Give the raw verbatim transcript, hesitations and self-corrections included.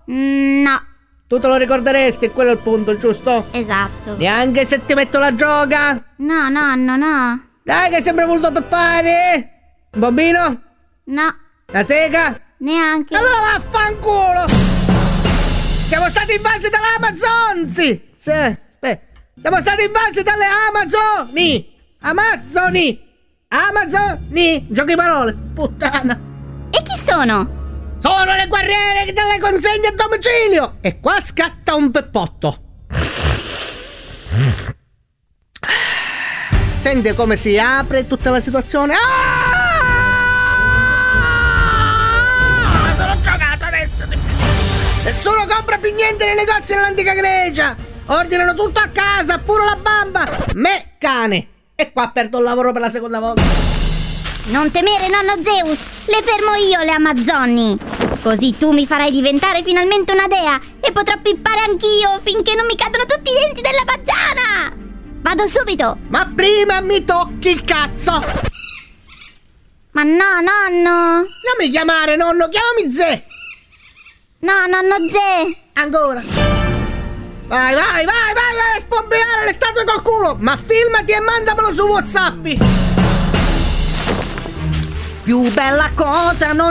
Mm, no. Tu te lo ricorderesti, quello è il punto, giusto? Esatto. Neanche se ti metto la gioca? No, nonno, no. Dai, che hai sempre voluto peppare? Un bambino? No. La sega? Neanche. Allora vaffanculo! Siamo stati invasi dalle Amazonzi! Sì, aspetta. Siamo stati invasi dalle Amazoni! Amazzoni! Amazoni! Giochi parole, puttana! E chi sono? Sono le guerriere che te le consegne a domicilio! E qua scatta un peppotto. Senti come si apre tutta la situazione. Ah! Sono giocato adesso! Nessuno compra più niente nei negozi nell'antica Grecia! Ordinano tutto a casa, pure la bamba! Me, cane! E qua perdo il lavoro per la seconda volta. Non temere, nonno Zeus! Le fermo io le Amazzoni! Così tu mi farai diventare finalmente una dea e potrò pippare anch'io finché non mi cadono tutti i denti della baggiana! Vado subito! Ma prima mi tocchi il cazzo! Ma no, nonno! Non mi chiamare nonno, chiamami Ze! No, nonno Ze! Ancora! Vai, vai, vai, vai, vai a spombeare le statue col culo! Ma filmati e mandamelo su WhatsApp! Più bella cosa non